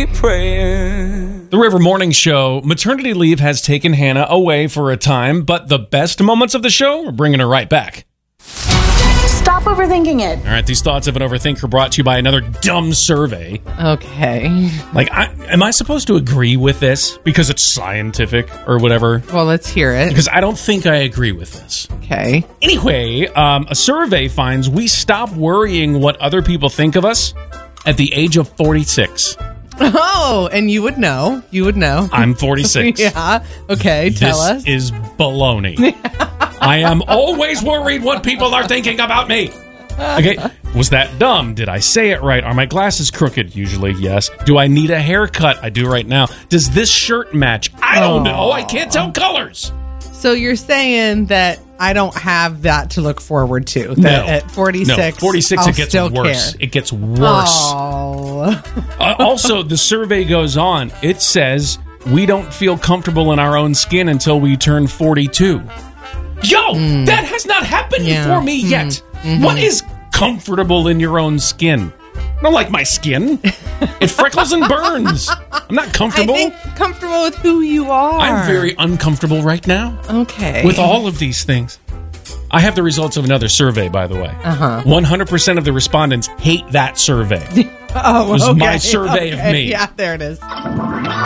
keep praying. The River Morning Show. Maternity leave has taken Hannah away for a time, but the best moments of the show are bringing her right back. Stop overthinking it. All right, these thoughts of an overthinker brought to you by another dumb survey. Okay. Like, am I supposed to agree with this because it's scientific or whatever? Well, let's hear it. Because I don't think I agree with this. Okay. Anyway, a survey finds we stop worrying what other people think of us at the age of 46. Oh, and you would know. You would know. I'm 46. Yeah. Okay, tell us. This is baloney. I am always worried what people are thinking about me. Okay, was that dumb? Did I say it right? Are my glasses crooked? Usually, yes. Do I need a haircut? I do right now. Does this shirt match? I don't know. I can't tell colors. So you're saying that I don't have that to look forward to? That at 46, no, 46 I'll it gets still worse. Care. It gets worse. Oh. Also, the survey goes on. It says we don't feel comfortable in our own skin until we turn 42. Yo, that has not happened for me yet. Mm-hmm. What is comfortable in your own skin? I don't like my skin. It freckles and burns. I'm not comfortable. I think comfortable with who you are. I'm very uncomfortable right now. Okay. With all of these things. I have the results of another survey, by the way. 100% of the respondents hate that survey. Oh, it was my survey of me. Yeah, there it is.